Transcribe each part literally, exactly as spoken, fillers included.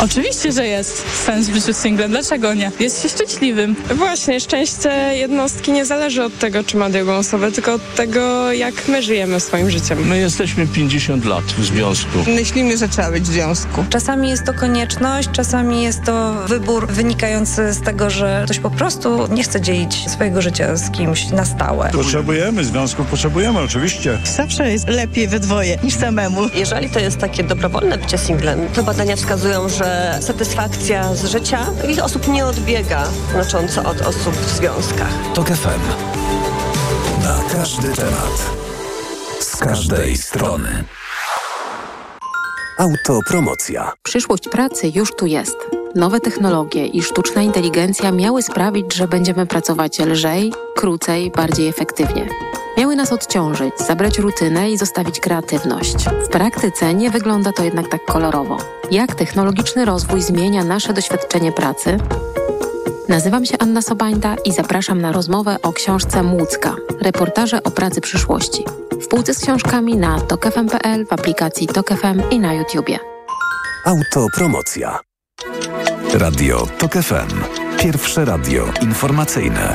Oczywiście, że jest sens w życiu singlem. Dlaczego nie? Jest się szczęśliwym. Właśnie, szczęście jednostki nie zależy od tego, czy ma drugą osobę, tylko od tego, jak my żyjemy swoim życiem. My jesteśmy pięćdziesiąt lat w związku. Myślimy, że trzeba być w związku. Czasami jest to konieczność, czasami jest to wybór wynikający z tego, że ktoś po prostu nie chce dzielić swojego życia z kimś na stałe. Potrzebujemy związków, potrzebujemy oczywiście. Zawsze jest lepiej we dwoje niż samemu. Jeżeli to jest takie dobrowolne bycie singlem, to badania wskazują, że satysfakcja z życia wiele osób nie odbiega znacząco od osób w związkach. TOK F M. Na każdy temat. Z każdej strony. Autopromocja. Przyszłość pracy już tu jest. Nowe technologie i sztuczna inteligencja miały sprawić, że będziemy pracować lżej, krócej, bardziej efektywnie. Miały nas odciążyć, zabrać rutynę i zostawić kreatywność. W praktyce nie wygląda to jednak tak kolorowo. Jak technologiczny rozwój zmienia nasze doświadczenie pracy? Nazywam się Anna Sobańda i zapraszam na rozmowę o książce Młódzka. Reportaże o pracy przyszłości. W półce z książkami na tok f m kropka p l, w aplikacji Tok F M i na YouTubie. Autopromocja. Radio Tok F M. Pierwsze radio informacyjne.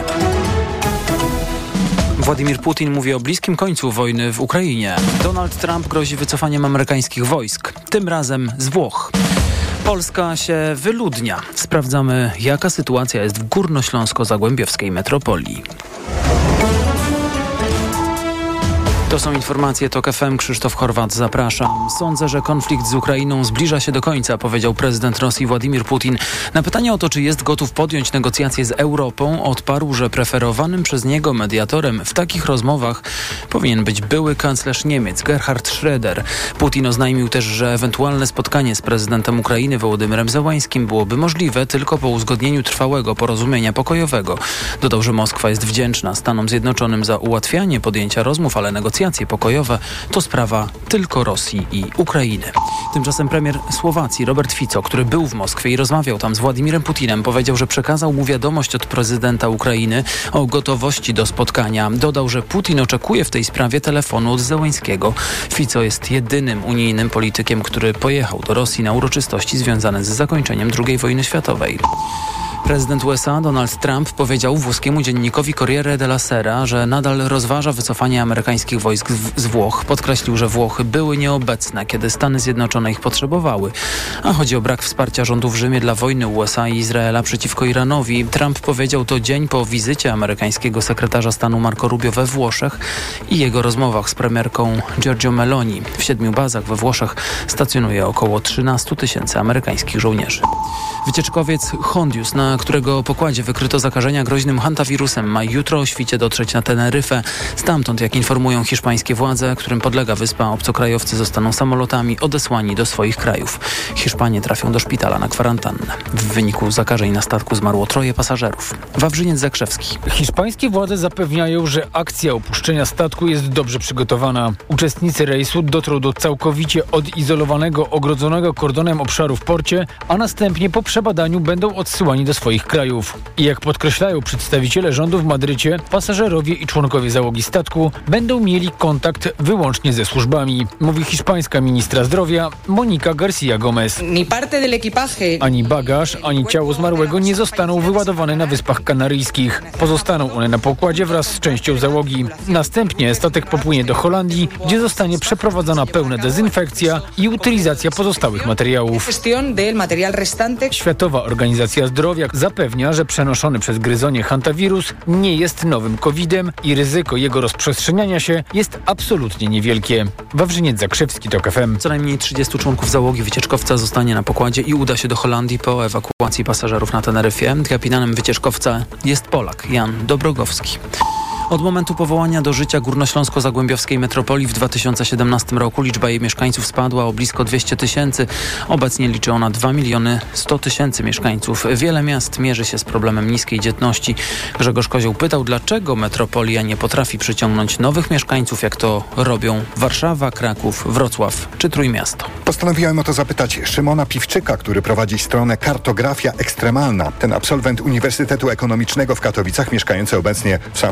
Władimir Putin mówi o bliskim końcu wojny w Ukrainie. Donald Trump grozi wycofaniem amerykańskich wojsk, tym razem z Włoch. Polska się wyludnia. Sprawdzamy, jaka sytuacja jest w górnośląsko-zagłębiowskiej metropolii. To są informacje TOK F M. Krzysztof Horwat, zapraszam. Sądzę, że konflikt z Ukrainą zbliża się do końca, powiedział prezydent Rosji Władimir Putin. Na pytanie o to, czy jest gotów podjąć negocjacje z Europą, odparł, że preferowanym przez niego mediatorem w takich rozmowach powinien być były kanclerz Niemiec Gerhard Schröder. Putin oznajmił też, że ewentualne spotkanie z prezydentem Ukrainy Wołodymyrem Zełańskim byłoby możliwe tylko po uzgodnieniu trwałego porozumienia pokojowego. Dodał, że Moskwa jest wdzięczna Stanom Zjednoczonym za ułatwianie podjęcia rozmów, ale negocjacje Negocjacje pokojowe to sprawa tylko Rosji i Ukrainy. Tymczasem premier Słowacji Robert Fico, który był w Moskwie i rozmawiał tam z Władimirem Putinem, powiedział, że przekazał mu wiadomość od prezydenta Ukrainy o gotowości do spotkania. Dodał, że Putin oczekuje w tej sprawie telefonu od Zełańskiego. Fico jest jedynym unijnym politykiem, który pojechał do Rosji na uroczystości związane z zakończeniem drugiej wojny światowej. Prezydent U S A Donald Trump powiedział włoskiemu dziennikowi Corriere della Sera, że nadal rozważa wycofanie amerykańskich wojsk z Włoch. Podkreślił, że Włochy były nieobecne, kiedy Stany Zjednoczone ich potrzebowały. A chodzi o brak wsparcia rządu w Rzymie dla wojny U S A i Izraela przeciwko Iranowi. Trump powiedział to dzień po wizycie amerykańskiego sekretarza stanu Marco Rubio we Włoszech i jego rozmowach z premierką Giorgio Meloni. W siedmiu bazach we Włoszech stacjonuje około trzynastu tysięcy amerykańskich żołnierzy. Wycieczkowiec Hondius, na którego pokładzie wykryto zakażenia groźnym hantawirusem, ma jutro o świcie dotrzeć na Teneryfę. Stamtąd, jak informują hiszpańskie władze, którym podlega wyspa, obcokrajowcy zostaną samolotami odesłani do swoich krajów. Hiszpanie trafią do szpitala na kwarantannę. W wyniku zakażeń na statku zmarło troje pasażerów. Wawrzyniec Zakrzewski. Hiszpańskie władze zapewniają, że akcja opuszczenia statku jest dobrze przygotowana. Uczestnicy rejsu dotrą do całkowicie odizolowanego, ogrodzonego kordonem obszaru w porcie, a następnie po przebadaniu będą odsyłani do swoich krajów. I jak podkreślają przedstawiciele rządu w Madrycie, pasażerowie i członkowie załogi statku będą mieli kontakt wyłącznie ze służbami, mówi hiszpańska ministra zdrowia Monika García Gómez. Ani bagaż, ani ciało zmarłego nie zostaną wyładowane na Wyspach Kanaryjskich. Pozostaną one na pokładzie wraz z częścią załogi. Następnie statek popłynie do Holandii, gdzie zostanie przeprowadzona pełna dezynfekcja i utylizacja pozostałych materiałów. Światowa Organizacja Zdrowia zapewnia, że przenoszony przez gryzonie hantawirus nie jest nowym kowidem i ryzyko jego rozprzestrzeniania się jest absolutnie niewielkie. Wawrzyniec Zakrzewski, TOK F M. Co najmniej trzydziestu członków załogi wycieczkowca zostanie na pokładzie i uda się do Holandii po ewakuacji pasażerów na Teneryfie. Kapitanem wycieczkowca jest Polak Jan Dobrogowski. Od momentu powołania do życia górnośląsko-zagłębiowskiej metropolii w dwa tysiące siedemnastym roku liczba jej mieszkańców spadła o blisko dwieście tysięcy. Obecnie liczy ona dwa miliony sto tysięcy mieszkańców. Wiele miast mierzy się z problemem niskiej dzietności. Grzegorz Kozioł pytał, dlaczego metropolia nie potrafi przyciągnąć nowych mieszkańców, jak to robią Warszawa, Kraków, Wrocław czy Trójmiasto. Postanowiłem o to zapytać Szymona Piwczyka, który prowadzi stronę Kartografia Ekstremalna. Ten absolwent Uniwersytetu Ekonomicznego w Katowicach, mieszkający obecnie w San Francisco.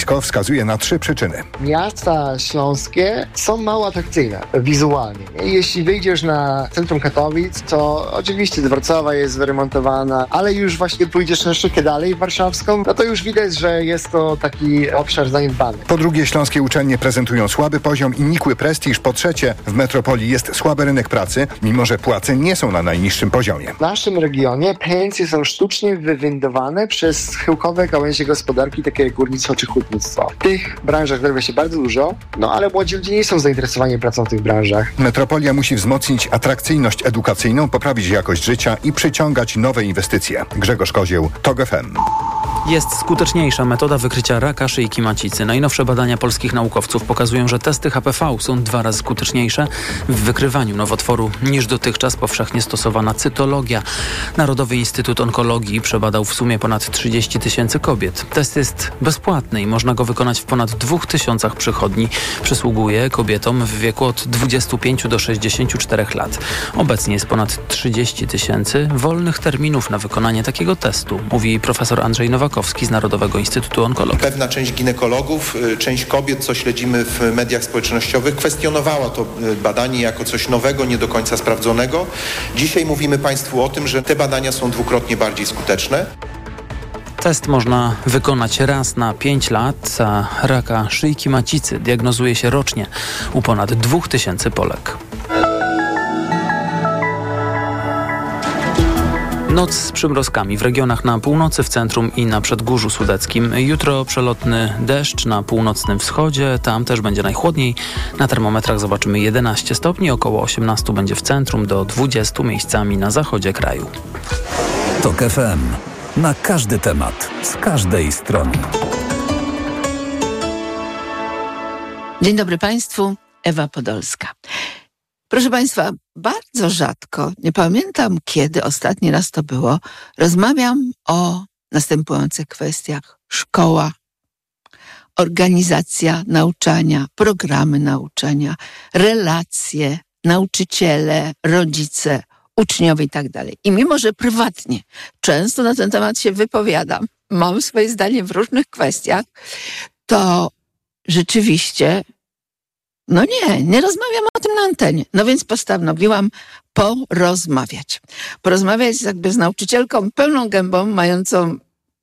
zjawisko wskazuje na trzy przyczyny. Miasta śląskie są mało atrakcyjne wizualnie. Jeśli wyjdziesz na centrum Katowic, to oczywiście Dworcowa jest wyremontowana, ale już właśnie pójdziesz troszeczkę dalej w warszawską, no to już widać, że jest to taki obszar zaniedbany. Po drugie, śląskie uczelnie prezentują słaby poziom i nikły prestiż. Po trzecie, w metropolii jest słaby rynek pracy, mimo że płace nie są na najniższym poziomie. W naszym regionie pensje są sztucznie wywindowane przez schyłkowe gałęzie gospodarki, takie jak górnictwo czy hutnictwo. W tych branżach wyrabia się bardzo dużo, no ale młodzi ludzie nie są zainteresowani pracą w tych branżach. Metropolia musi wzmocnić atrakcyjność edukacyjną, poprawić jakość życia i przyciągać nowe inwestycje. Grzegorz Kozieł, TOG F M. Jest skuteczniejsza metoda wykrycia raka szyjki macicy. Najnowsze badania polskich naukowców pokazują, że testy H P V są dwa razy skuteczniejsze w wykrywaniu nowotworu niż dotychczas powszechnie stosowana cytologia. Narodowy Instytut Onkologii przebadał w sumie ponad trzydzieści tysięcy kobiet. Test jest bezpłatny i można go wykonać w ponad dwóch tysiącach przychodni. Przysługuje kobietom w wieku od dwudziestu pięciu do sześćdziesięciu czterech lat. Obecnie jest ponad trzydzieści tysięcy wolnych terminów na wykonanie takiego testu, mówi profesor Andrzej Nowakowski z Narodowego Instytutu Onkologii. Pewna część ginekologów, część kobiet, co śledzimy w mediach społecznościowych, kwestionowała to badanie jako coś nowego, nie do końca sprawdzonego. Dzisiaj mówimy Państwu o tym, że te badania są dwukrotnie bardziej skuteczne. Test można wykonać raz na pięć lat, a raka szyjki macicy diagnozuje się rocznie u ponad dwóch tysięcy Polek. Noc z przymrozkami w regionach na północy, w centrum i na Przedgórzu Sudeckim. Jutro przelotny deszcz na północnym wschodzie, tam też będzie najchłodniej. Na termometrach zobaczymy jedenaście stopni, około osiemnaście będzie w centrum, do dwudziestu miejscami na zachodzie kraju. TOG F M. Na każdy temat, z każdej strony. Dzień dobry Państwu, Ewa Podolska. Proszę Państwa, bardzo rzadko, nie pamiętam kiedy ostatni raz to było, rozmawiam o następujących kwestiach. Szkoła, organizacja nauczania, programy nauczania, relacje, nauczyciele, rodzice, uczniowie i tak dalej. I mimo, że prywatnie często na ten temat się wypowiadam, mam swoje zdanie w różnych kwestiach, to rzeczywiście no nie, nie rozmawiam o tym na antenie. No więc postanowiłam porozmawiać. Porozmawiać jakby z nauczycielką pełną gębą, mającą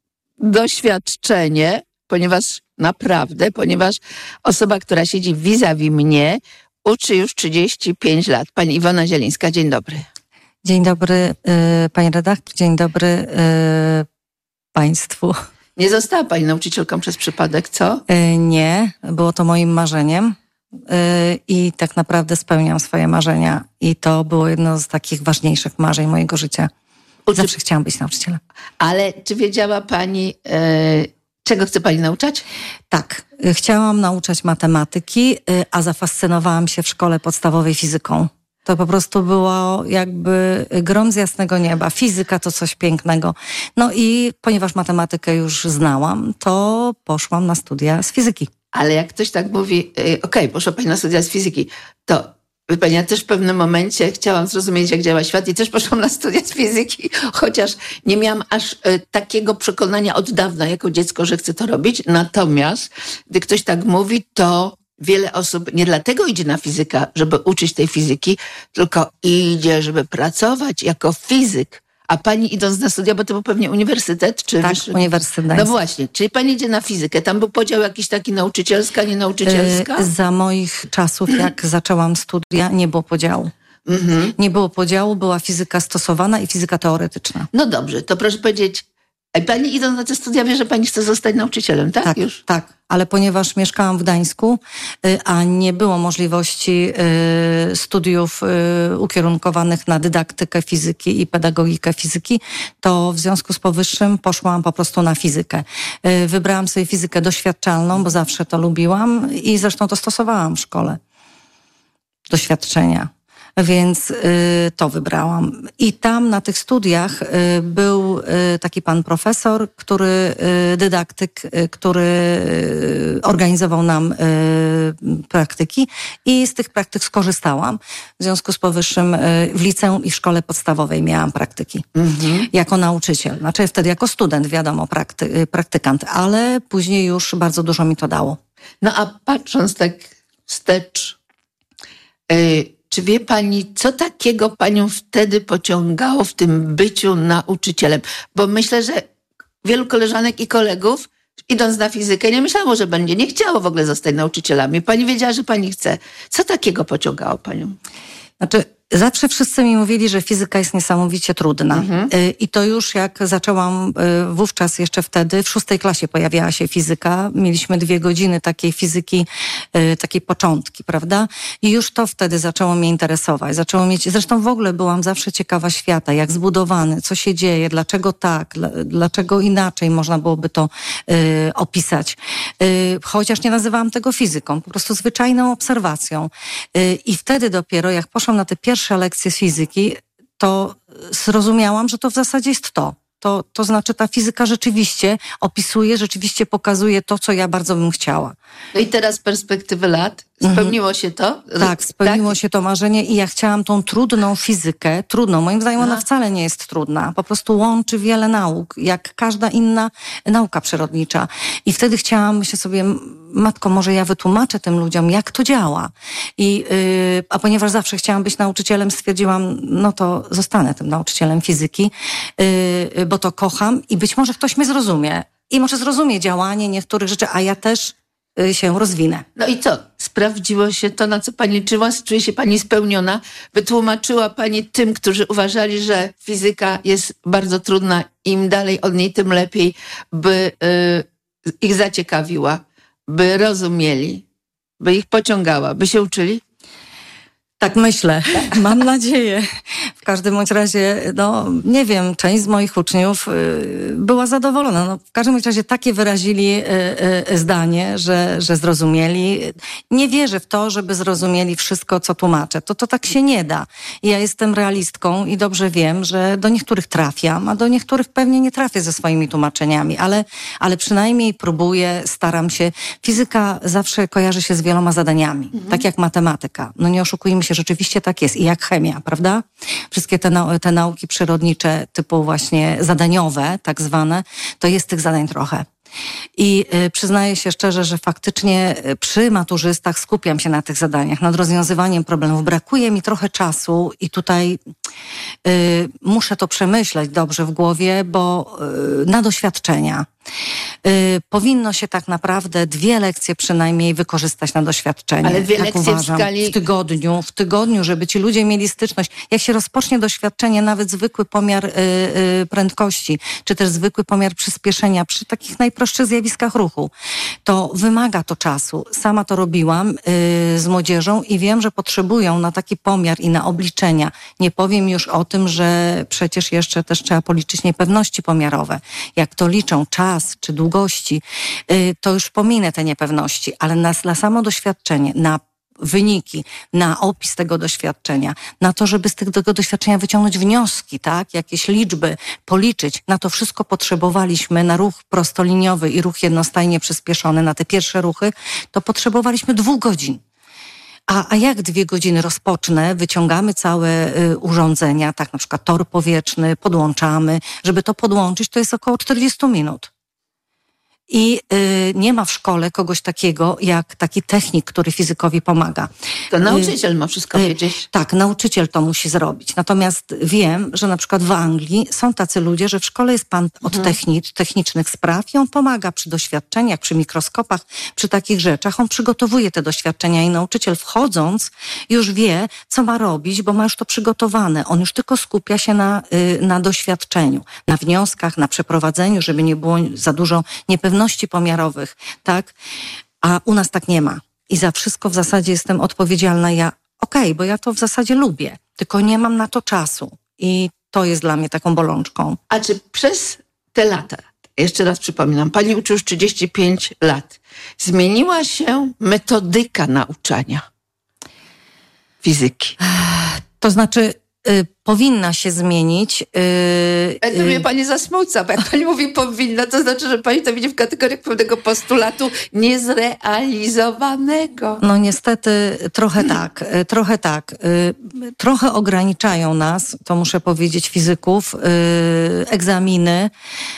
doświadczenie, ponieważ naprawdę, ponieważ osoba, która siedzi vis-a-vis mnie, uczy już trzydzieści pięć lat. Pani Iwona Zielińska, dzień dobry. Dzień dobry, yy, pani redaktor, dzień dobry yy, państwu. Nie została pani nauczycielką przez przypadek, co? Yy, nie, było to moim marzeniem. I tak naprawdę spełniam swoje marzenia. I to było jedno z takich ważniejszych marzeń mojego życia. Uczy... Zawsze chciałam być nauczycielem. Ale czy wiedziała pani, e, czego chce pani nauczać? Tak. Chciałam nauczać matematyki, a zafascynowałam się w szkole podstawowej fizyką. To po prostu było jakby grom z jasnego nieba. Fizyka to coś pięknego. No i ponieważ matematykę już znałam, to poszłam na studia z fizyki. Ale jak ktoś tak mówi, okej, okay, poszła pani na studia z fizyki, to wie pani, ja też w pewnym momencie chciałam zrozumieć, jak działa świat i też poszłam na studia z fizyki, chociaż nie miałam aż y, takiego przekonania od dawna jako dziecko, że chcę to robić. Natomiast gdy ktoś tak mówi, to wiele osób nie dlatego idzie na fizyka, żeby uczyć tej fizyki, tylko idzie, żeby pracować jako fizyk. A pani idąc na studia, bo to był pewnie uniwersytet? Czy tak, wyższy... uniwersytet. No właśnie, czyli pani idzie na fizykę. Tam był podział jakiś taki nauczycielska, nie nauczycielska? Yy, za moich czasów, jak zaczęłam studia, nie było podziału. Mm-hmm. Nie było podziału, była fizyka stosowana i fizyka teoretyczna. No dobrze, to proszę powiedzieć, pani idąc na te studia wie, że pani chce zostać nauczycielem, tak? Tak, już? tak. Ale ponieważ mieszkałam w Gdańsku, a nie było możliwości studiów ukierunkowanych na dydaktykę fizyki i pedagogikę fizyki, to w związku z powyższym poszłam po prostu na fizykę. Wybrałam sobie fizykę doświadczalną, bo zawsze to lubiłam i zresztą to stosowałam w szkole. Doświadczenia. Więc y, to wybrałam. I tam na tych studiach y, był y, taki pan profesor, który, y, dydaktyk, y, który y, organizował nam y, praktyki i z tych praktyk skorzystałam. W związku z powyższym y, w liceum i w szkole podstawowej miałam praktyki. Mhm. Jako nauczyciel. Znaczy wtedy jako student, wiadomo, prakty, y, praktykant, ale później już bardzo dużo mi to dało. No a patrząc tak wstecz, y, czy wie pani, co takiego panią wtedy pociągało w tym byciu nauczycielem? Bo myślę, że wielu koleżanek i kolegów, idąc na fizykę, nie myślało, że będzie, nie chciało w ogóle zostać nauczycielami. Pani wiedziała, że pani chce. Co takiego pociągało panią? Znaczy, zawsze wszyscy mi mówili, że fizyka jest niesamowicie trudna. Mhm. I to już jak zaczęłam wówczas, jeszcze wtedy, w szóstej klasie pojawiała się fizyka. Mieliśmy dwie godziny takiej fizyki, takiej początki, prawda? I już to wtedy zaczęło mnie interesować. Zaczęło mieć, zresztą w ogóle byłam zawsze ciekawa świata, jak zbudowany, co się dzieje, dlaczego tak, dlaczego inaczej można byłoby to y, opisać. Y, chociaż nie nazywałam tego fizyką, po prostu zwyczajną obserwacją. Y, I wtedy dopiero, jak poszłam na te pierwsze Pierwsze lekcje z fizyki, to zrozumiałam, że to w zasadzie jest to. To, to znaczy ta fizyka rzeczywiście opisuje, rzeczywiście pokazuje to, co ja bardzo bym chciała. No i teraz z perspektywy lat spełniło się to? Tak, spełniło tak? się to marzenie i ja chciałam tą trudną fizykę, trudną, moim zdaniem ona wcale nie jest trudna, po prostu łączy wiele nauk, jak każda inna nauka przyrodnicza. I wtedy chciałam się sobie, matko, może ja wytłumaczę tym ludziom, jak to działa. I, yy, a ponieważ zawsze chciałam być nauczycielem, stwierdziłam, no to zostanę tym nauczycielem fizyki, yy, bo to kocham i być może ktoś mnie zrozumie. I może zrozumie działanie niektórych rzeczy, a ja też yy, się rozwinę. No i co? Sprawdziło się to, na co pani liczyła? Czuje się pani spełniona? Wytłumaczyła pani tym, którzy uważali, że fizyka jest bardzo trudna, im dalej od niej, tym lepiej, by yy, ich zaciekawiła, by rozumieli, by ich pociągała, by się uczyli? Tak myślę, mam nadzieję. W każdym bądź razie, no nie wiem, część z moich uczniów y, była zadowolona. No, w każdym bądź razie takie wyrazili y, y, zdanie, że, że zrozumieli. Nie wierzę w to, żeby zrozumieli wszystko, co tłumaczę. To, to tak się nie da. Ja jestem realistką i dobrze wiem, że do niektórych trafiam, a do niektórych pewnie nie trafię ze swoimi tłumaczeniami, ale, ale przynajmniej próbuję, staram się. Fizyka zawsze kojarzy się z wieloma zadaniami, mhm. tak jak matematyka. No nie oszukujmy się, rzeczywiście tak jest. I jak chemia, prawda? Wszystkie te, nau- te nauki przyrodnicze typu właśnie zadaniowe, tak zwane, to jest tych zadań trochę. I y, przyznaję się szczerze, że faktycznie przy maturzystach skupiam się na tych zadaniach, nad rozwiązywaniem problemów. Brakuje mi trochę czasu i tutaj y, muszę to przemyśleć dobrze w głowie, bo y, na doświadczenia. Y, powinno się tak naprawdę dwie lekcje przynajmniej wykorzystać na doświadczenie. Ale dwie tak lekcje uważam. w skali... W tygodniu, w tygodniu, żeby ci ludzie mieli styczność. Jak się rozpocznie doświadczenie, nawet zwykły pomiar y, y, prędkości, czy też zwykły pomiar przyspieszenia przy takich najprostszych zjawiskach ruchu, to wymaga to czasu. Sama to robiłam y, z młodzieżą i wiem, że potrzebują na taki pomiar i na obliczenia. Nie powiem już o tym, że przecież jeszcze też trzeba policzyć niepewności pomiarowe. Jak to liczą, czas czy długości, y, to już pominę te niepewności, ale na, na samo doświadczenie, na wyniki, na opis tego doświadczenia, na to, żeby z tego doświadczenia wyciągnąć wnioski, tak, jakieś liczby, policzyć. Na to wszystko potrzebowaliśmy, na ruch prostoliniowy i ruch jednostajnie przyspieszony, na te pierwsze ruchy, to potrzebowaliśmy dwóch godzin. A, a jak dwie godziny rozpocznę, wyciągamy całe y, urządzenia, tak na przykład tor powietrzny, podłączamy. Żeby to podłączyć, to jest około czterdzieści minut. I y, nie ma w szkole kogoś takiego jak taki technik, który fizykowi pomaga. To nauczyciel y, ma wszystko wiedzieć. Y, tak, nauczyciel to musi zrobić. Natomiast wiem, że na przykład w Anglii są tacy ludzie, że w szkole jest pan od mhm. technicz, technicznych spraw i on pomaga przy doświadczeniach, przy mikroskopach, przy takich rzeczach. On przygotowuje te doświadczenia i nauczyciel wchodząc już wie, co ma robić, bo ma już to przygotowane. On już tylko skupia się na, y, na doświadczeniu, na wnioskach, na przeprowadzeniu, żeby nie było za dużo niepewności pomiarowych, tak? A u nas tak nie ma. I za wszystko w zasadzie jestem odpowiedzialna ja. Okej, okay, bo ja to w zasadzie lubię, tylko nie mam na to czasu. I to jest dla mnie taką bolączką. A czy przez te lata, jeszcze raz przypominam, pani uczy już trzydzieści pięć lat, zmieniła się metodyka nauczania fizyki? To znaczy y, powinna się zmienić. Y, Ale to mnie pani zasmuca, bo jak pani mówi powinna, to znaczy, że pani to widzi w kategoriach pewnego postulatu niezrealizowanego. No niestety trochę tak, y, trochę tak. Y, trochę ograniczają nas, to muszę powiedzieć, fizyków, y, egzaminy,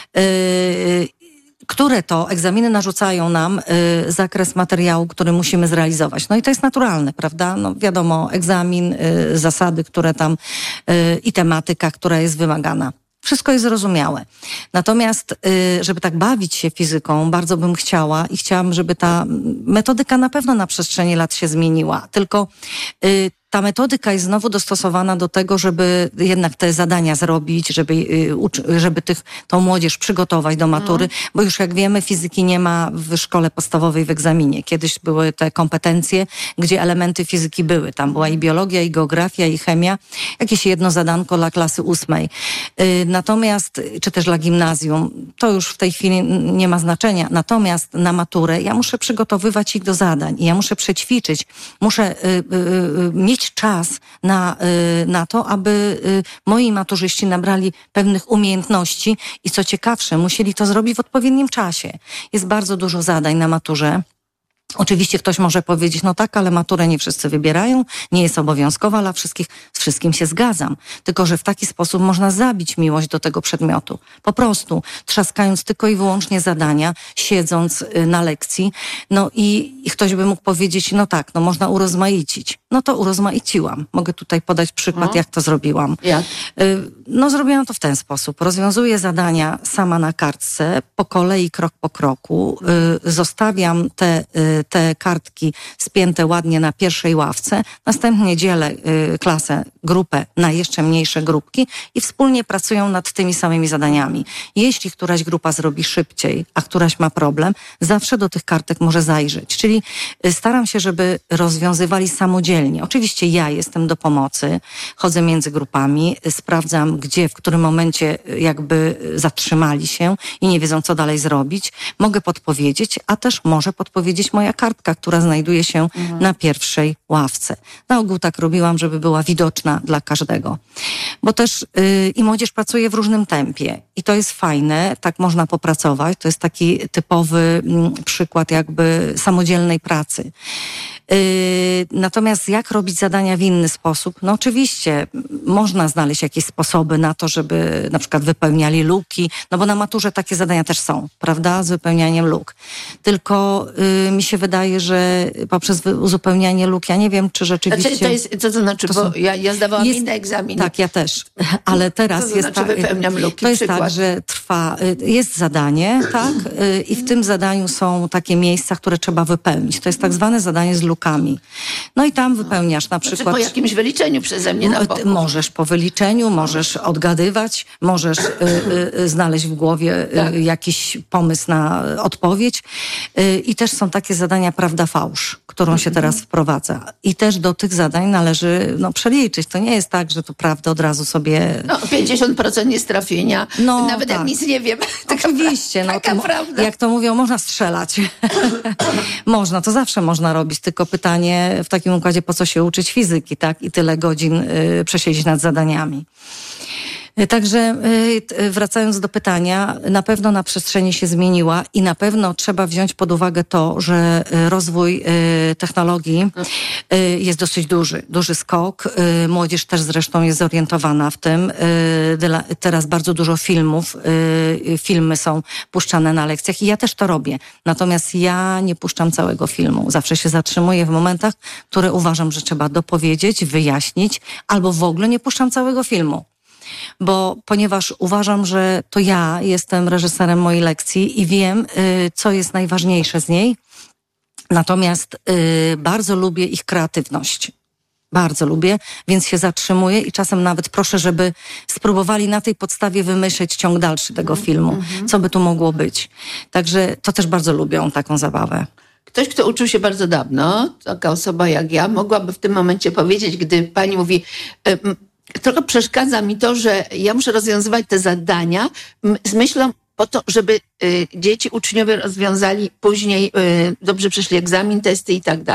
y, które to egzaminy narzucają nam y, zakres materiału, który musimy zrealizować. No i to jest naturalne, prawda? No wiadomo, egzamin, y, zasady, które tam y, i tematyka, która jest wymagana. Wszystko jest zrozumiałe. Natomiast, y, żeby tak bawić się fizyką, bardzo bym chciała i chciałam, żeby ta metodyka na pewno na przestrzeni lat się zmieniła. Tylko y, ta metodyka jest znowu dostosowana do tego, żeby jednak te zadania zrobić, żeby, żeby tych, tą młodzież przygotować do matury, mm. bo już jak wiemy, fizyki nie ma w szkole podstawowej w egzaminie. Kiedyś były te kompetencje, gdzie elementy fizyki były. Tam była i biologia, i geografia, i chemia. Jakieś jedno zadanko dla klasy ósmej. Natomiast, czy też dla gimnazjum, to już w tej chwili nie ma znaczenia. Natomiast na maturę ja muszę przygotowywać ich do zadań i ja muszę przećwiczyć, muszę y, y, y, mieć czas na, na to, aby moi maturzyści nabrali pewnych umiejętności i co ciekawsze, musieli to zrobić w odpowiednim czasie. Jest bardzo dużo zadań na maturze. Oczywiście ktoś może powiedzieć, no tak, ale maturę nie wszyscy wybierają, nie jest obowiązkowa dla wszystkich. Z wszystkim się zgadzam. Tylko że w taki sposób można zabić miłość do tego przedmiotu. Po prostu trzaskając tylko i wyłącznie zadania, siedząc na lekcji. No i, i ktoś by mógł powiedzieć, no tak, no można urozmaicić. No to urozmaiciłam. Mogę tutaj podać przykład, no. jak to zrobiłam. Jak? No zrobiłam to w ten sposób. Rozwiązuję zadania sama na kartce, po kolei, krok po kroku. Zostawiam te te kartki spięte ładnie na pierwszej ławce. Następnie dzielę y, klasę, grupę na jeszcze mniejsze grupki i wspólnie pracują nad tymi samymi zadaniami. Jeśli któraś grupa zrobi szybciej, a któraś ma problem, zawsze do tych kartek może zajrzeć. Czyli y, staram się, żeby rozwiązywali samodzielnie. Oczywiście ja jestem do pomocy, chodzę między grupami, y, sprawdzam, gdzie, w którym momencie y, jakby y, zatrzymali się i nie wiedzą, co dalej zrobić. Mogę podpowiedzieć, a też może podpowiedzieć moja kartka, która znajduje się mhm. na pierwszej ławce. Na ogół tak robiłam, żeby była widoczna dla każdego. Bo też yy, i młodzież pracuje w różnym tempie i to jest fajne, tak można popracować. To jest taki typowy mm, przykład jakby samodzielnej pracy. Yy, natomiast jak robić zadania w inny sposób? No oczywiście można znaleźć jakieś sposoby na to, żeby na przykład wypełniali luki, no bo na maturze takie zadania też są, prawda, z wypełnianiem luk. Tylko yy, mi się wydaje, że poprzez uzupełnianie luk, ja nie wiem, czy rzeczywiście... Znaczy, to jest, co to znaczy, to bo są, ja, ja zdawałam jest, inne egzaminy. Tak, ja też, ale teraz to jest znaczy, tak... wypełniam luki, to jest przykład. tak, że trwa, jest zadanie, tak, i w tym zadaniu są takie miejsca, które trzeba wypełnić. To jest tak zwane zadanie z lukami. No i tam wypełniasz na przykład... Znaczy po jakimś wyliczeniu przeze mnie na boku. Możesz po wyliczeniu, możesz odgadywać, możesz y, y, znaleźć w głowie y, tak. jakiś pomysł na odpowiedź. Y, I też są takie zadania prawda-fałsz, którą mm-hmm. się teraz wprowadza. I też do tych zadań należy no, przeliczyć. To nie jest tak, że to prawda od razu sobie... No pięćdziesiąt procent niestrafienia. No, nawet tak. jak nic nie wiem. Oczywiście. No, taka to, prawda. Jak to mówią, można strzelać. Można, to zawsze można robić, tylko pytanie w takim układzie, po co się uczyć fizyki, tak? I tyle godzin y, przesiedzieć nad zadaniami. Także wracając do pytania, na pewno na przestrzeni się zmieniła i na pewno trzeba wziąć pod uwagę to, że rozwój technologii jest dosyć duży, duży skok. Młodzież też zresztą jest zorientowana w tym. Teraz bardzo dużo filmów, filmy są puszczane na lekcjach i ja też to robię. Natomiast ja nie puszczam całego filmu. Zawsze się zatrzymuję w momentach, które uważam, że trzeba dopowiedzieć, wyjaśnić, albo w ogóle nie puszczam całego filmu. Bo ponieważ uważam, że to ja jestem reżyserem mojej lekcji i wiem, y, co jest najważniejsze z niej. Natomiast y, bardzo lubię ich kreatywność. Bardzo lubię, więc się zatrzymuję i czasem nawet proszę, żeby spróbowali na tej podstawie wymyśleć ciąg dalszy tego mm-hmm. filmu. Mm-hmm. Co by tu mogło być. Także to też bardzo lubią taką zabawę. Ktoś, kto uczył się bardzo dawno, taka osoba jak ja, mogłaby w tym momencie powiedzieć, gdy pani mówi... Y, Trochę przeszkadza mi to, że ja muszę rozwiązywać te zadania z myślą po to, żeby y, dzieci, uczniowie rozwiązali później, y, dobrze przeszli egzamin, testy i tak dalej.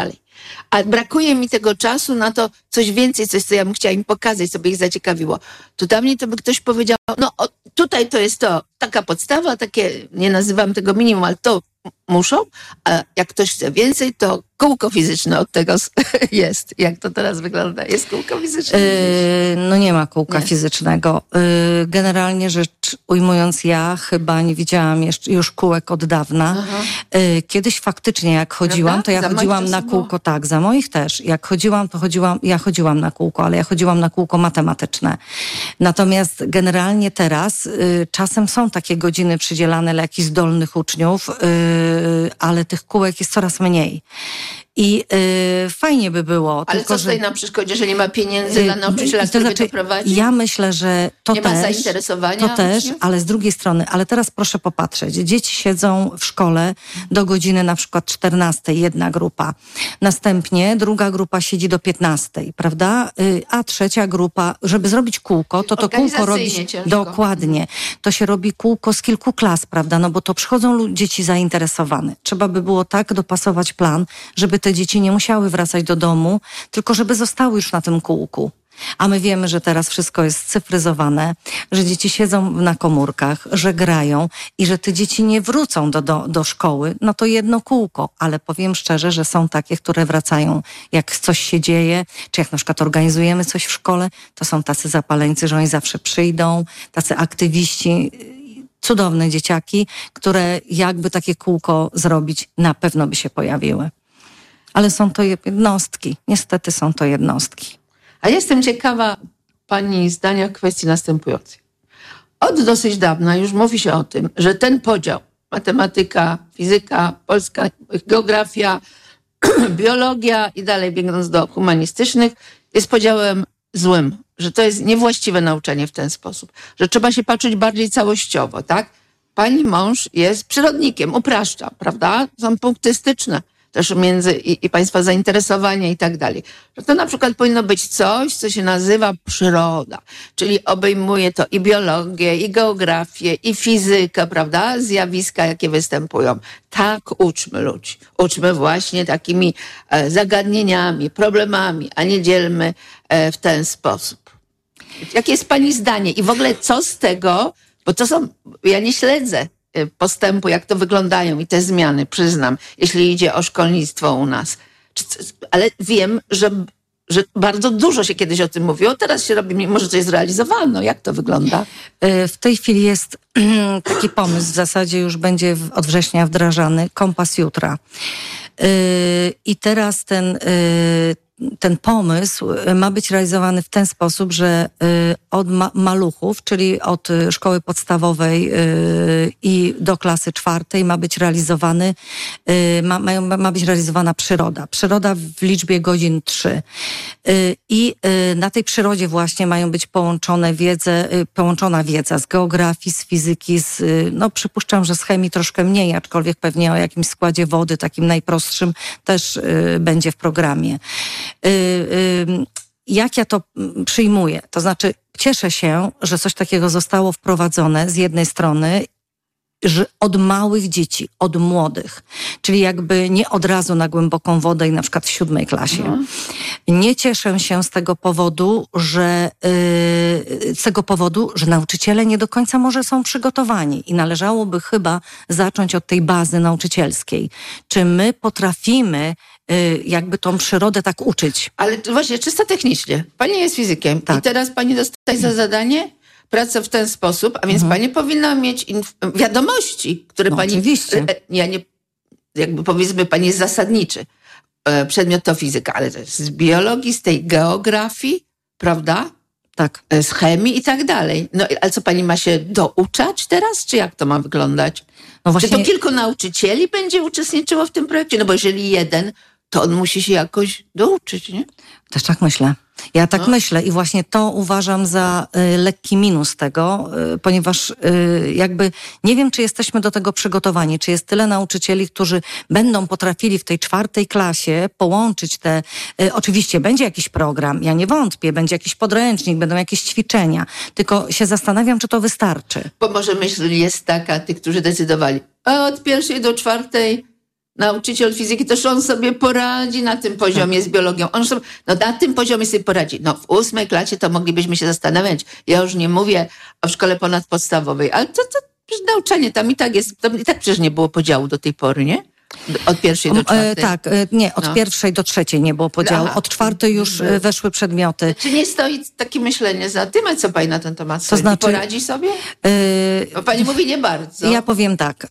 A brakuje mi tego czasu na to coś więcej, coś, co ja bym chciała im pokazać, co by ich zaciekawiło. Tu dawniej to by ktoś powiedział, no o, tutaj to jest to, taka podstawa, takie, nie nazywam tego minimum, ale to muszą, a jak ktoś chce więcej, to kółko fizyczne od tego jest. Jak to teraz wygląda? Jest kółko fizyczne? Yy, no nie ma kółka nie. fizycznego. Yy, generalnie rzecz ujmując, ja chyba nie widziałam jeszcze już kółek od dawna. Yy, kiedyś faktycznie jak chodziłam, to ja za chodziłam na kółko, było? tak, za moich też. Jak chodziłam, to chodziłam, ja chodziłam na kółko, ale ja chodziłam na kółko matematyczne. Natomiast generalnie teraz yy, czasem są takie godziny przydzielane dla jakichś zdolnych uczniów, yy, ale tych kółek jest coraz mniej. I yy, fajnie by było. Ale tylko, co stoi że, na przeszkodzie, że nie ma pieniędzy yy, dla nauczyciela, to który znaczy, by to prowadzi? Ja myślę, że to nie też. Nie ma zainteresowania? To też, uczniów? ale z drugiej strony, ale teraz proszę popatrzeć. Dzieci siedzą w szkole do godziny na przykład czternastej, jedna grupa. Następnie druga grupa siedzi do piętnastej, prawda? Yy, a trzecia grupa, żeby zrobić kółko, to to kółko robić ciężko. dokładnie. To się robi kółko z kilku klas, prawda? No bo to przychodzą dzieci zainteresowane. Trzeba by było tak dopasować plan, żeby te dzieci nie musiały wracać do domu, tylko żeby zostały już na tym kółku. A my wiemy, że teraz wszystko jest cyfryzowane, że dzieci siedzą na komórkach, że grają i że te dzieci nie wrócą do, do, do szkoły, no to jedno kółko. Ale powiem szczerze, że są takie, które wracają, jak coś się dzieje, czy jak na przykład organizujemy coś w szkole, to są tacy zapaleńcy, że oni zawsze przyjdą, tacy aktywiści, cudowne dzieciaki, które jakby takie kółko zrobić, na pewno by się pojawiły. Ale są to jednostki. Niestety są to jednostki. A jestem ciekawa pani zdania w kwestii następującej. Od dosyć dawna już mówi się o tym, że ten podział matematyka, fizyka, polska, geografia, biologia i dalej biegnąc do humanistycznych jest podziałem złym. Że to jest niewłaściwe nauczanie w ten sposób. Że trzeba się patrzeć bardziej całościowo, tak? Pani mąż jest przyrodnikiem, upraszcza, prawda? Są punkty styczne też między i, i państwa zainteresowania i tak dalej. Że to na przykład powinno być coś, co się nazywa przyroda, czyli obejmuje to i biologię, i geografię, i fizykę, prawda? Zjawiska, jakie występują. Tak uczmy ludzi. Uczmy właśnie takimi e, zagadnieniami, problemami, a nie dzielmy e, w ten sposób. Jakie jest pani zdanie? I w ogóle co z tego, bo to są, ja nie śledzę postępu, jak to wyglądają i te zmiany, przyznam, jeśli idzie o szkolnictwo u nas. Ale wiem, że, że bardzo dużo się kiedyś o tym mówiło, teraz się robi, może coś zrealizowano. Jak to wygląda? W tej chwili jest taki pomysł, w zasadzie już będzie od września wdrażany, Kompas Jutra. I teraz ten ten pomysł ma być realizowany w ten sposób, że od ma- maluchów, czyli od szkoły podstawowej i do klasy czwartej ma być realizowany, ma, ma być realizowana przyroda. Przyroda w liczbie godzin trzy. I na tej przyrodzie właśnie mają być połączone wiedze, połączona wiedza z geografii, z fizyki, z, no przypuszczam, że z chemii troszkę mniej, aczkolwiek pewnie o jakimś składzie wody, takim najprostszym, też będzie w programie. Jak ja to przyjmuję? To znaczy cieszę się, że coś takiego zostało wprowadzone z jednej strony, że od małych dzieci, od młodych, czyli jakby nie od razu na głęboką wodę i na przykład w siódmej klasie. No. Nie cieszę się z tego powodu, że yy, z tego powodu, że nauczyciele nie do końca może są przygotowani i należałoby chyba zacząć od tej bazy nauczycielskiej. Czy my potrafimy yy, jakby tą przyrodę tak uczyć? Ale to właśnie czysto technicznie. Pani jest fizykiem tak. I teraz pani dostaje za zadanie pracę w ten sposób, a więc mhm. pani powinna mieć inf- wiadomości, które no, pani... Oczywiście. Ja nie, jakby powiedzmy, pani jest zasadniczy. E, przedmiot to fizyka, ale to jest z biologii, z tej geografii, prawda? Tak. E, z chemii i tak dalej. No ale co, pani ma się douczać teraz, czy jak to ma wyglądać? No właśnie... Czy to kilku nauczycieli będzie uczestniczyło w tym projekcie? No bo jeżeli jeden, to on musi się jakoś douczyć, nie? Też tak myślę. Ja tak no. myślę i właśnie to uważam za y, lekki minus tego, y, ponieważ y, jakby nie wiem, czy jesteśmy do tego przygotowani, czy jest tyle nauczycieli, którzy będą potrafili w tej czwartej klasie połączyć te, y, oczywiście będzie jakiś program, ja nie wątpię, będzie jakiś podręcznik, będą jakieś ćwiczenia, tylko się zastanawiam, czy to wystarczy. Bo może myśl jest taka, tych, którzy decydowali, a od pierwszej do czwartej nauczyciel fizyki, to że on sobie poradzi na tym poziomie z biologią. On sobie, no na tym poziomie sobie poradzi. No w ósmej klasie to moglibyśmy się zastanawiać. Ja już nie mówię o szkole ponadpodstawowej, ale to, to nauczanie tam i tak jest, tam i tak przecież nie było podziału do tej pory, nie? Od pierwszej do czwartej? E, tak, e, nie, od no. pierwszej do trzeciej nie było podziału. Aha. Od czwartej już e, weszły przedmioty. Czy nie stoi takie myślenie za tym, a co pani na ten temat To znaczy, poradzi sobie? E, Bo pani mówi nie bardzo. Ja powiem tak, e,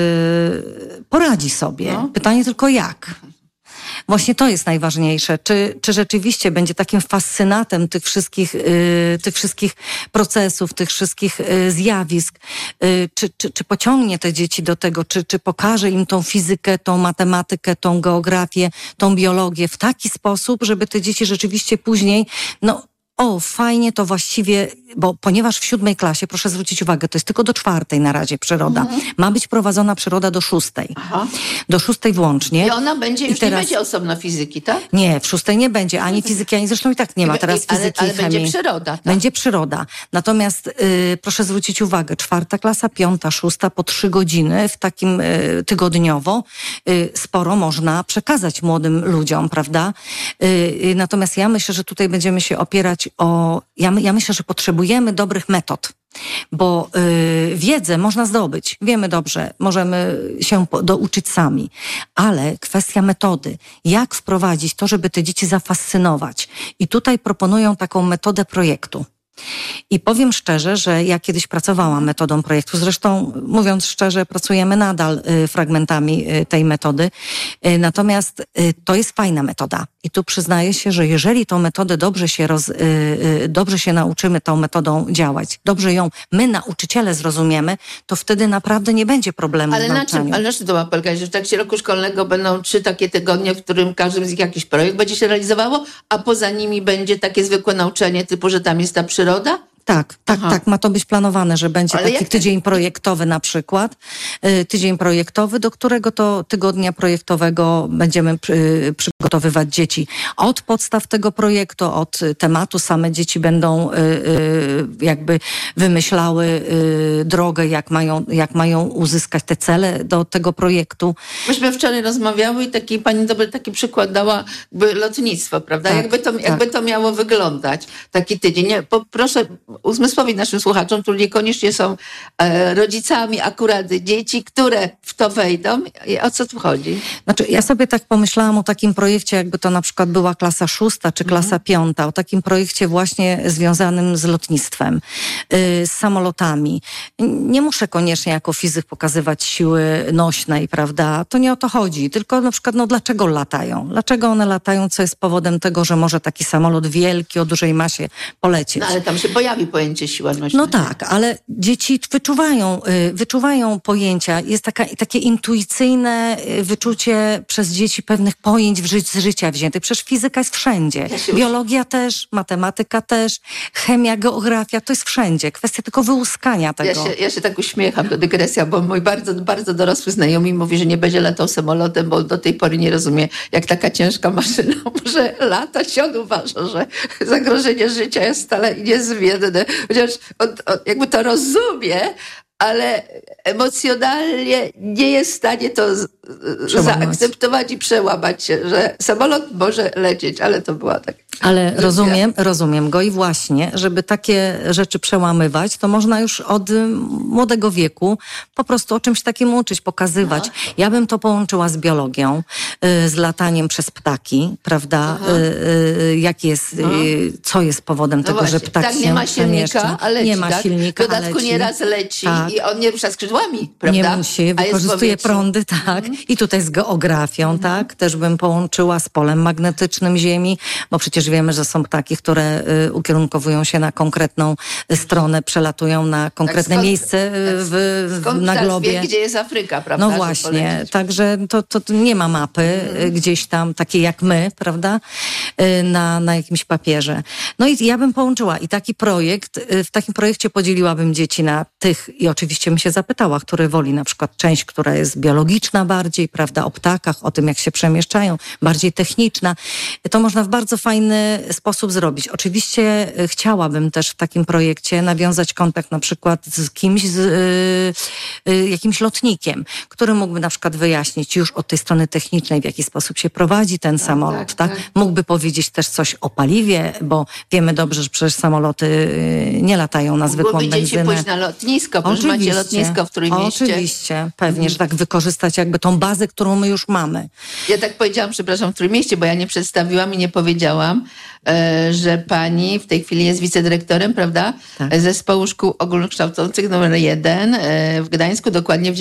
poradzi sobie. No. Pytanie tylko jak. Właśnie to jest najważniejsze. Czy, czy rzeczywiście będzie takim fascynatem tych wszystkich, y, tych wszystkich procesów, tych wszystkich y, zjawisk? Y, czy, czy, czy pociągnie te dzieci do tego? Czy, czy pokaże im tą fizykę, tą matematykę, tą geografię, tą biologię w taki sposób, żeby te dzieci rzeczywiście później, no, o, fajnie, to właściwie, bo ponieważ w siódmej klasie, proszę zwrócić uwagę, to jest tylko do czwartej na razie przyroda. Mhm. Ma być prowadzona przyroda do szóstej. Aha. Do szóstej włącznie. I ona będzie, już I teraz... nie będzie osobno fizyki, tak? Nie, w szóstej nie będzie ani fizyki, ani zresztą i tak nie ma teraz I, ale, fizyki ale i chemii. będzie przyroda. Tak? Będzie przyroda. Natomiast y, proszę zwrócić uwagę, czwarta klasa, piąta, szósta, po trzy godziny w takim y, tygodniowo y, sporo można przekazać młodym ludziom, prawda? Y, y, natomiast ja myślę, że tutaj będziemy się opierać o... Ja, ja myślę, że potrzebujemy dobrych metod. Bo y, wiedzę można zdobyć. Wiemy dobrze, możemy się po, douczyć sami. Ale kwestia metody. Jak wprowadzić to, żeby te dzieci zafascynować? I tutaj proponują taką metodę projektu. I powiem szczerze, że ja kiedyś pracowałam metodą projektu. Zresztą, mówiąc szczerze, pracujemy nadal y, fragmentami y, tej metody. Y, natomiast y, to jest fajna metoda. I tu przyznaję się, że jeżeli tą metodę dobrze się, roz, y, y, dobrze się nauczymy tą metodą działać, dobrze ją my, nauczyciele, zrozumiemy, to wtedy naprawdę nie będzie problemu ale w na nauczaniu. czym? Ale na czym to ma polegać? Że w trakcie roku szkolnego będą trzy takie tygodnie, w którym każdym z nich jakiś projekt będzie się realizowało, a poza nimi będzie takie zwykłe nauczanie typu, że tam jest ta przyroda? Tak, tak, Aha. tak. Ma to być planowane, że będzie Ale taki tydzień projektowy na przykład. Y, tydzień projektowy, do którego to tygodnia projektowego będziemy przy, przygotowywać dzieci. Od podstaw tego projektu, od tematu same dzieci będą y, y, jakby wymyślały y, drogę, jak mają, jak mają uzyskać te cele do tego projektu. Myśmy wczoraj rozmawiały i taki, pani dobry taki przykład dała jakby lotnictwo, prawda? Tak, jakby, to, tak. jakby to miało wyglądać, taki tydzień. Nie, po, proszę uzmysłowić naszym słuchaczom, którzy niekoniecznie są e, rodzicami akurat dzieci, które w to wejdą. I o co tu chodzi? Znaczy, ja sobie tak pomyślałam o takim projekcie, jakby to na przykład była klasa szósta czy klasa mhm. piąta, o takim projekcie właśnie związanym z lotnictwem, yy, z samolotami. Nie muszę koniecznie jako fizyk pokazywać siły nośnej, prawda? To nie o to chodzi, tylko na przykład, no dlaczego latają? Dlaczego one latają? Co jest powodem tego, że może taki samolot wielki, o dużej masie polecieć? No ale tam się pojawi pojęcie siła nośna. No tak, ale dzieci wyczuwają, wyczuwają pojęcia. Jest taka, takie intuicyjne wyczucie przez dzieci pewnych pojęć w ży- z życia wziętych. Przecież fizyka jest wszędzie. Ja Biologia już... też, matematyka też, chemia, geografia, to jest wszędzie. Kwestia tylko wyłuskania tego. Ja się, ja się tak uśmiecham, to dygresja, bo mój bardzo, bardzo dorosły znajomy mówi, że nie będzie latał samolotem, bo do tej pory nie rozumie, jak taka ciężka maszyna może latać. On uważa, że zagrożenie życia jest stale niezmienne. Chociaż on, on jakby to rozumie, ale emocjonalnie nie jest w stanie to z, zaakceptować i przełamać się, że samolot może lecieć, ale to była tak. Ale rozumiem, rozumiem go i właśnie, żeby takie rzeczy przełamywać, to można już od młodego wieku po prostu o czymś takim uczyć, pokazywać. No. Ja bym to połączyła z biologią, y, z lataniem przez ptaki, prawda? Y, y, jak jest, no. y, co jest powodem no tego, właśnie. że ptak tak, się nie ma silnika, przemieszcza. a leci, nie ma tak? silnika, w dodatku a leci. nieraz leci tak. i on nie rusza skrzydłami, prawda? Nie musi, wykorzystuje prądy, tak. Mm. I tutaj z geografią, mm. tak. Też bym połączyła z polem magnetycznym Ziemi, bo przecież wiemy, że są ptaki, które y, ukierunkowują się na konkretną stronę, przelatują na konkretne tak, skąd, miejsce w, skąd na globie. Wie, gdzie jest Afryka, prawda? No właśnie, także to, to, to nie ma mapy mm. gdzieś tam, takiej jak my, prawda, y, na, na jakimś papierze. No i ja bym połączyła i taki projekt, y, w takim projekcie podzieliłabym dzieci na tych i oczywiście bym się zapytała, który woli na przykład część, która jest biologiczna bardzo, bardziej, prawda, o ptakach, o tym, jak się przemieszczają, bardziej techniczna. To można w bardzo fajny sposób zrobić. Oczywiście chciałabym też w takim projekcie nawiązać kontakt na przykład z kimś, z y, y, jakimś lotnikiem, który mógłby na przykład wyjaśnić już od tej strony technicznej, w jaki sposób się prowadzi ten tak, samolot, tak, tak? tak? Mógłby powiedzieć też coś o paliwie, bo wiemy dobrze, że przecież samoloty y, nie latają na zwykłą benzynę. benzynę. Mógłby pójść na lotnisko, proszę, macie lotnisko w Trójmieście. Oczywiście, pewnie, że tak wykorzystać jakby tą bazę, którą my już mamy. Ja tak powiedziałam, przepraszam, w Trójmieście, bo ja nie przedstawiłam i nie powiedziałam, e, że pani w tej chwili jest wicedyrektorem, prawda? Tak. Zespołu Szkół Ogólnokształcących numer jeden e, w Gdańsku, dokładnie w